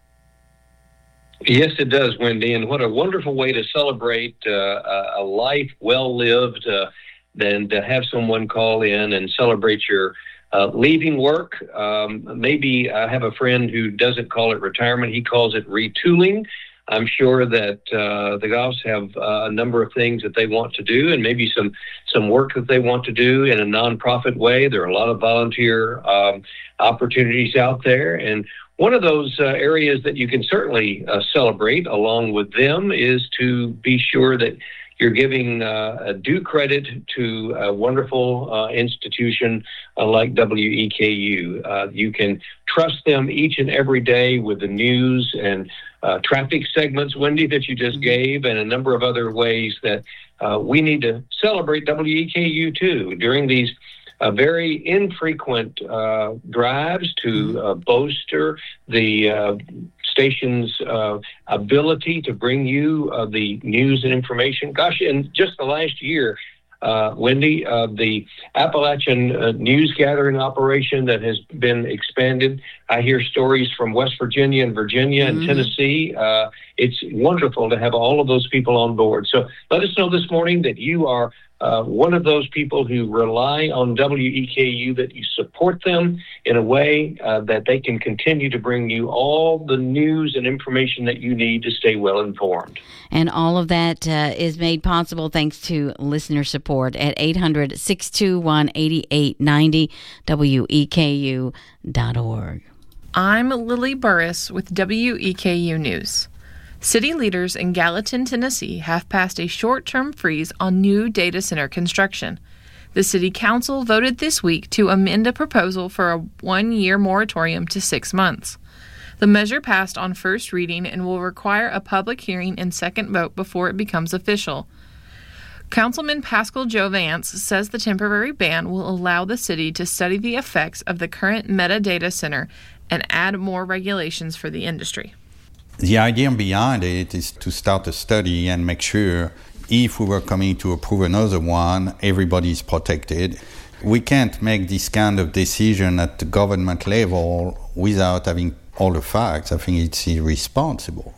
Yes, it does, Wendy. And what a wonderful way to celebrate uh, a life well lived. Uh, than to have someone call in and celebrate your uh, leaving work. Um, maybe I have a friend who doesn't call it retirement. He calls it retooling. I'm sure that uh, the Goffs have uh, a number of things that they want to do and maybe some, some work that they want to do in a nonprofit way. There are a lot of volunteer um, opportunities out there. And one of those uh, areas that you can certainly uh, celebrate along with them is to be sure that you're giving uh, a due credit to a wonderful uh, institution uh, like W E K U. Uh, you can trust them each and every day with the news and uh, traffic segments, Wendy, that you just gave, and a number of other ways that uh, we need to celebrate W E K U too during these uh, very infrequent uh, drives to uh, bolster the uh, station's uh, ability to bring you uh, the news and information. Gosh, in just the last year, uh, Wendy, uh, the Appalachian uh, news gathering operation that has been expanded. I hear stories from West Virginia and Virginia and mm-hmm. Tennessee. Uh, it's wonderful to have all of those people on board. So let us know this morning that you are Uh, one of those people who rely on W E K U, that you support them in a way uh, that they can continue to bring you all the news and information that you need to stay well informed. And all of that uh, is made possible thanks to listener support at eight hundred, six two one, eight eight nine zero, W E K U dot org. I'm Lily Burris with W E K U News. City leaders in Gallatin, Tennessee have passed a short-term freeze on new data center construction. The City Council voted this week to amend a proposal for a one-year moratorium to six months. The measure passed on first reading and will require a public hearing and second vote before it becomes official. Councilman Pascal Joe Vance says the temporary ban will allow the city to study the effects of the current Meta data center and add more regulations for the industry. The idea behind it is to start a study and make sure if we were coming to approve another one, everybody's protected. We can't make this kind of decision at the government level without having all the facts. I think it's irresponsible.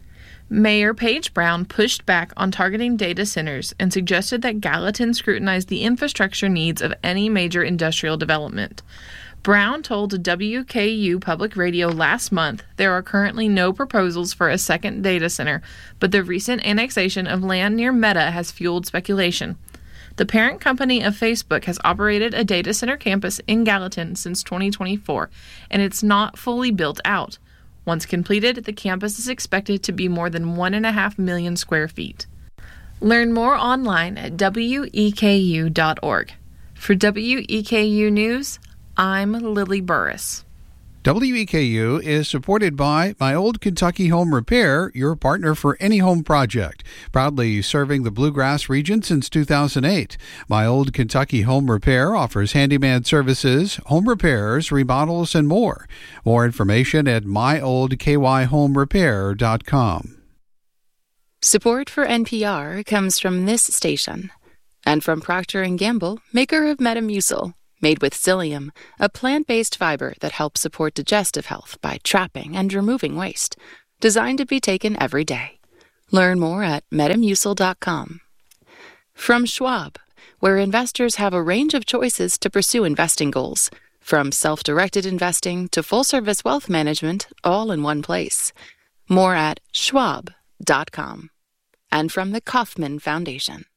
Mayor Paige Brown pushed back on targeting data centers and suggested that Gallatin scrutinize the infrastructure needs of any major industrial development. Brown told W K U Public Radio last month there are currently no proposals for a second data center, but the recent annexation of land near Meta has fueled speculation. The parent company of Facebook has operated a data center campus in Gallatin since twenty twenty-four, and it's not fully built out. Once completed, the campus is expected to be more than one and a half million square feet. Learn more online at W E K U dot org. For W E K U News, I'm Lily Burris. W E K U is supported by My Old Kentucky Home Repair, your partner for any home project. Proudly serving the Bluegrass region since two thousand eight. My Old Kentucky Home Repair offers handyman services, home repairs, remodels, and more. More information at my old k y home repair dot com. Support for N P R comes from this station and from Procter and Gamble, maker of Metamucil. Made with psyllium, a plant-based fiber that helps support digestive health by trapping and removing waste. Designed to be taken every day. Learn more at metamucil dot com. From Schwab, where investors have a range of choices to pursue investing goals, from self-directed investing to full-service wealth management, all in one place. More at schwab dot com. And from the Kauffman Foundation.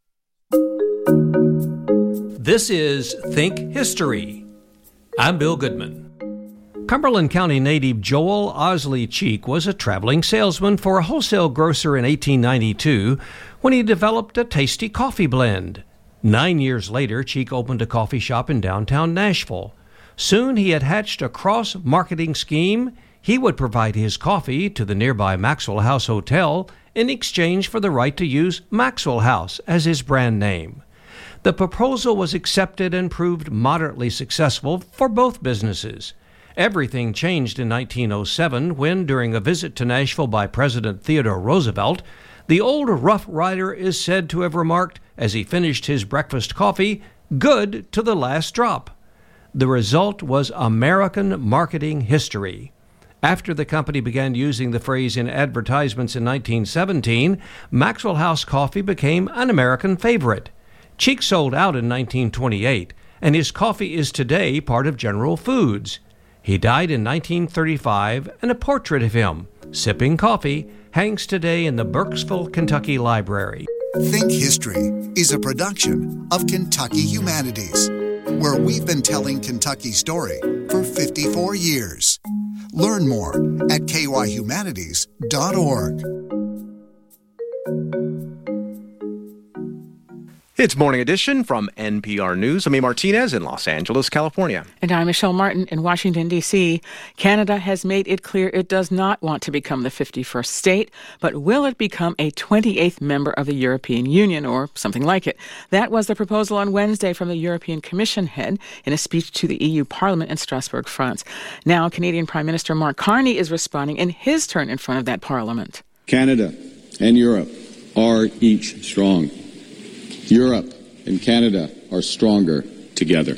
This is Think History. I'm Bill Goodman. Cumberland County native Joel Osley Cheek was a traveling salesman for a wholesale grocer in eighteen ninety-two when he developed a tasty coffee blend. Nine years later, Cheek opened a coffee shop in downtown Nashville. Soon he had hatched a cross-marketing scheme. He would provide his coffee to the nearby Maxwell House Hotel in exchange for the right to use Maxwell House as his brand name. The proposal was accepted and proved moderately successful for both businesses. Everything changed in nineteen oh seven when, during a visit to Nashville by President Theodore Roosevelt, the old Rough Rider is said to have remarked, as he finished his breakfast coffee, "Good to the last drop." The result was American marketing history. After the company began using the phrase in advertisements in nineteen seventeen, Maxwell House coffee became an American favorite. Cheek sold out in nineteen twenty-eight, and his coffee is today part of General Foods. He died in nineteen thirty-five, and a portrait of him, sipping coffee, hangs today in the Burkesville, Kentucky Library. Think History is a production of Kentucky Humanities, where we've been telling Kentucky's story for fifty-four years. Learn more at k y humanities dot org. It's Morning Edition from N P R News. I'm A. Martinez in Los Angeles, California. And I'm Michelle Martin in Washington, D C Canada has made it clear it does not want to become the fifty-first state, but will it become a twenty-eighth member of the European Union or something like it? That was the proposal on Wednesday from the European Commission head in a speech to the E U Parliament in Strasbourg, France. Now, Canadian Prime Minister Mark Carney is responding in his turn in front of that Parliament. Canada and Europe are each strong. Europe and Canada are stronger together.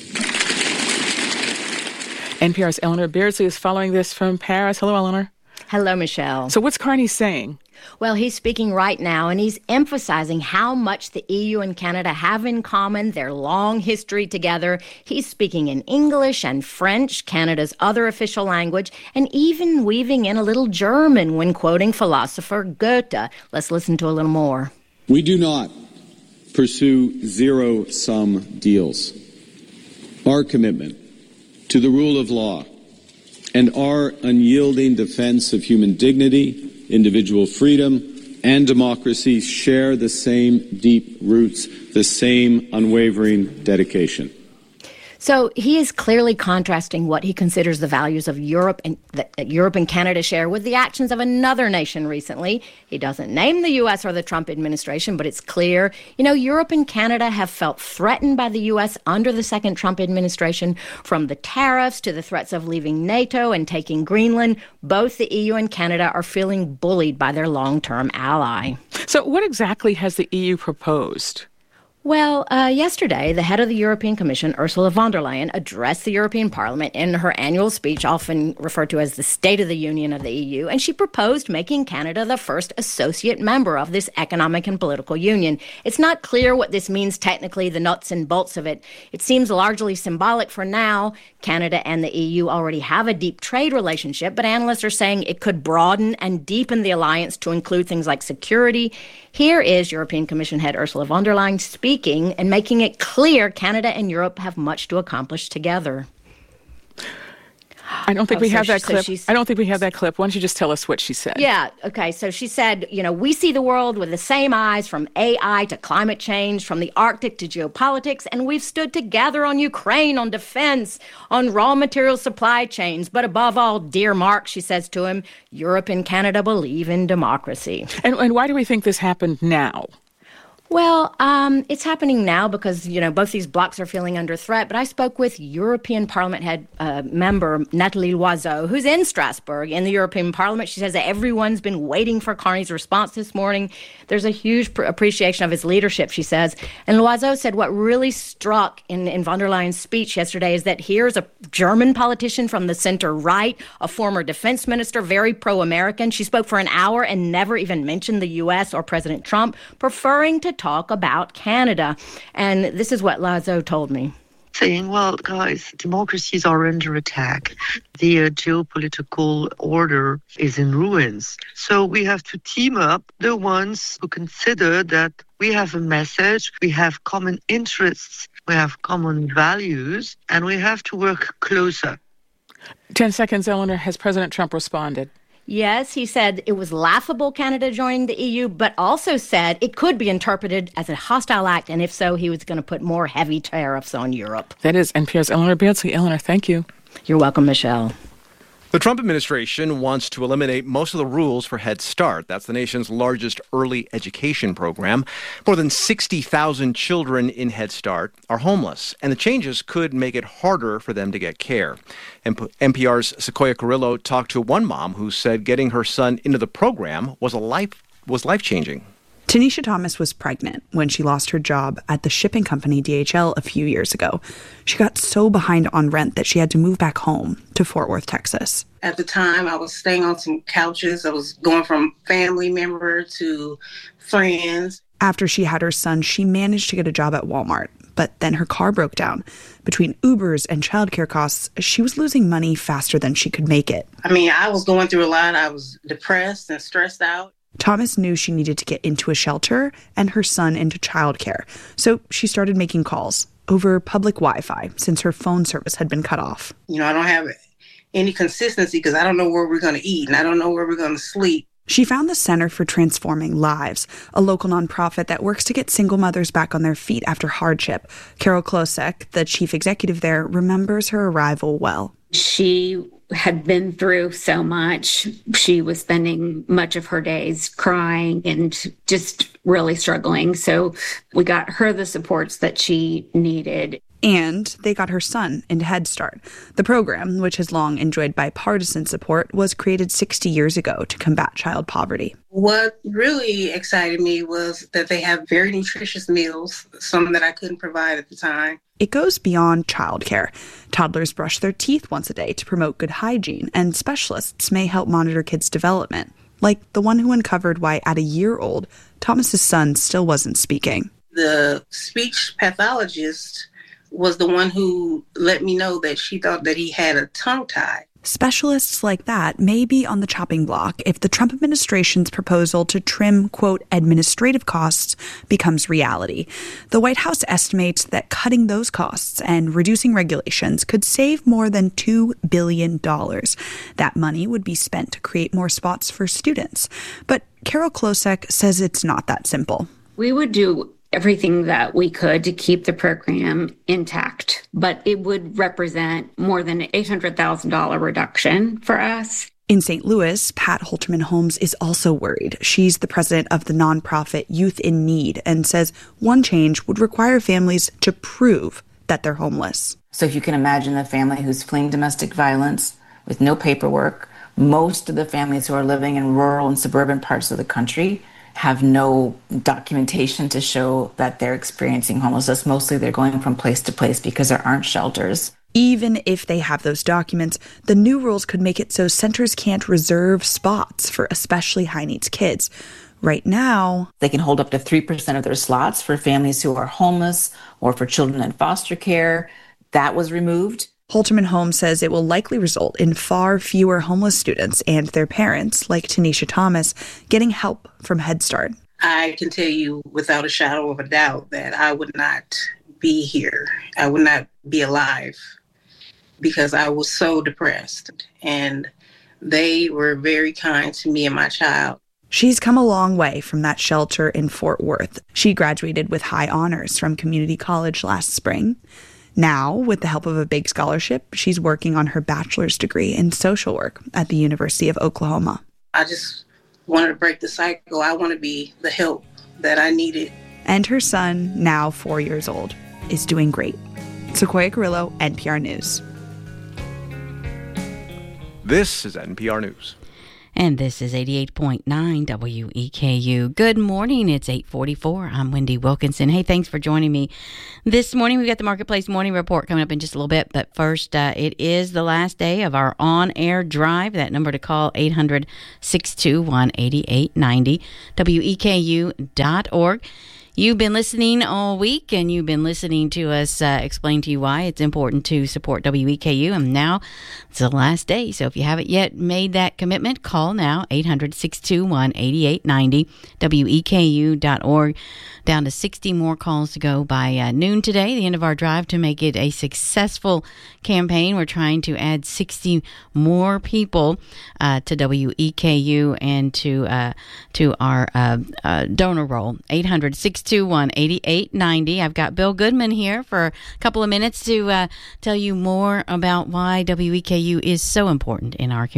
N P R's Eleanor Beardsley is following this from Paris. Hello, Eleanor. Hello, Michelle. So what's Carney saying? Well, he's speaking right now, and he's emphasizing how much the E U and Canada have in common, their long history together. He's speaking in English and French, Canada's other official language, and even weaving in a little German when quoting philosopher Goethe. Let's listen to a little more. We do not pursue zero-sum deals. Our commitment to the rule of law and our unyielding defense of human dignity, individual freedom, and democracy share the same deep roots, the same unwavering dedication. So he is clearly contrasting what he considers the values of Europe and that Europe and Canada share with the actions of another nation recently. He doesn't name the U S or the Trump administration, but it's clear, you know, Europe and Canada have felt threatened by the U S under the second Trump administration, from the tariffs to the threats of leaving NATO and taking Greenland. Both the E U and Canada are feeling bullied by their long-term ally. So what exactly has the E U proposed? Well, uh, yesterday, the head of the European Commission, Ursula von der Leyen, addressed the European Parliament in her annual speech, often referred to as the State of the Union of the E U, and she proposed making Canada the first associate member of this economic and political union. It's not clear what this means technically, the nuts and bolts of it. It seems largely symbolic for now. Canada and the E U already have a deep trade relationship, but analysts are saying it could broaden and deepen the alliance to include things like security. Here is European Commission head Ursula von der Leyen speaking and making it clear Canada and Europe have much to accomplish together. I don't think Oh, we so have that she- so clip. she's- I don't think we have that clip. Why don't you just tell us what she said? Yeah, okay. So she said, you know, we see the world with the same eyes, from A I to climate change, from the Arctic to geopolitics, and we've stood together on Ukraine, on defense, on raw material supply chains. But above all, dear Mark, she says to him, Europe and Canada believe in democracy. And, and why do we think this happened now? Well, um, it's happening now because, you know, both these blocs are feeling under threat. But I spoke with European Parliament head uh, member Nathalie Loiseau, who's in Strasbourg in the European Parliament. She says that everyone's been waiting for Carney's response this morning. There's a huge pr- appreciation of his leadership, she says. And Loiseau said what really struck in, in von der Leyen's speech yesterday is that here's a German politician from the center-right, a former defense minister, very pro-American. She spoke for an hour and never even mentioned the U S or President Trump, preferring to talk about Canada. And this is what Loiseau told me. Saying, well, guys, democracies are under attack. The uh, geopolitical order is in ruins. So we have to team up the ones who consider that we have a message, we have common interests, we have common values, and we have to work closer. Ten seconds, Eleanor. Has President Trump responded? Yes, he said it was laughable Canada joining the E U, but also said it could be interpreted as a hostile act, and if so, he was going to put more heavy tariffs on Europe. That is N P R's Eleanor Beardsley. Eleanor, thank you. You're welcome, Michelle. The Trump administration wants to eliminate most of the rules for Head Start. That's the nation's largest early education program. More than sixty thousand children in Head Start are homeless, and the changes could make it harder for them to get care. N P R's Sequoia Carrillo talked to one mom who said getting her son into the program was a life was life-changing. Tanisha Thomas was pregnant when she lost her job at the shipping company D H L a few years ago. She got so behind on rent that she had to move back home to Fort Worth, Texas. At the time, I was staying on some couches. I was going from family member to friends. After she had her son, she managed to get a job at Walmart, but then her car broke down. Between Ubers and childcare costs, she was losing money faster than she could make it. I mean, I was going through a lot. I was depressed and stressed out. Thomas knew she needed to get into a shelter and her son into childcare, so she started making calls over public Wi-Fi since her phone service had been cut off. You know, I don't have any consistency because I don't know where we're going to eat and I don't know where we're going to sleep. She found the Center for Transforming Lives, a local nonprofit that works to get single mothers back on their feet after hardship. Carol Klosek, the chief executive there, remembers her arrival well. She had been through so much. She was spending much of her days crying and just really struggling. So we got her the supports that she needed. And they got her son into Head Start. The program, which has long enjoyed bipartisan support, was created sixty years ago to combat child poverty. What really excited me was that they have very nutritious meals, some that I couldn't provide at the time. It goes beyond childcare. Toddlers brush their teeth once a day to promote good hygiene, and specialists may help monitor kids' development, like the one who uncovered why, at a year old, Thomas's son still wasn't speaking. The speech pathologist was the one who let me know that she thought that he had a tongue tie. Specialists like that may be on the chopping block if the Trump administration's proposal to trim, quote, administrative costs becomes reality. The White House estimates that cutting those costs and reducing regulations could save more than two billion dollars. That money would be spent to create more spots for students. But Carol Klosek says it's not that simple. We would do everything that we could to keep the program intact, but it would represent more than an eight hundred thousand dollars reduction for us. In Saint Louis, Pat Holterman Holmes is also worried. She's the president of the nonprofit Youth in Need and says one change would require families to prove that they're homeless. So if you can imagine a family who's fleeing domestic violence with no paperwork, most of the families who are living in rural and suburban parts of the country have no documentation to show that they're experiencing homelessness. Mostly they're going from place to place because there aren't shelters. Even if they have those documents, the new rules could make it so centers can't reserve spots for especially high-needs kids. Right now, they can hold up to three percent of their slots for families who are homeless or for children in foster care. That was removed. Holterman Holmes says it will likely result in far fewer homeless students and their parents, like Tanisha Thomas, getting help from Head Start. I can tell you without a shadow of a doubt that I would not be here. I would not be alive because I was so depressed. And they were very kind to me and my child. She's come a long way from that shelter in Fort Worth. She graduated with high honors from community college last spring. Now, with the help of a big scholarship, she's working on her bachelor's degree in social work at the University of Oklahoma. I just wanted to break the cycle. I want to be the help that I needed. And her son, now four years old, is doing great. Sequoia Carrillo, N P R News. This is N P R News. And this is eighty-eight point nine W E K U. Good morning. It's eight forty-four. I'm Wendy Wilkinson. Hey, thanks for joining me this morning. We've got the Marketplace Morning Report coming up in just a little bit. But first, uh, it is the last day of our on-air drive. That number to call, eight hundred, six two one, eight eight nine zero, W E K U dot org. You've been listening all week, and you've been listening to us uh, explain to you why it's important to support W E K U. And now it's the last day. So if you haven't yet made that commitment, call now, eight hundred, six two one, eight eight nine zero, W E K U dot org. Down to sixty more calls to go by uh, noon today, the end of our drive, to make it a successful campaign. We're trying to add sixty more people uh, to W E K U and to uh, to our uh, uh, donor roll. eight hundred, six two one, eight eight nine zero. I've got Bill Goodman here for a couple of minutes to uh, tell you more about why W E K U is so important in our community.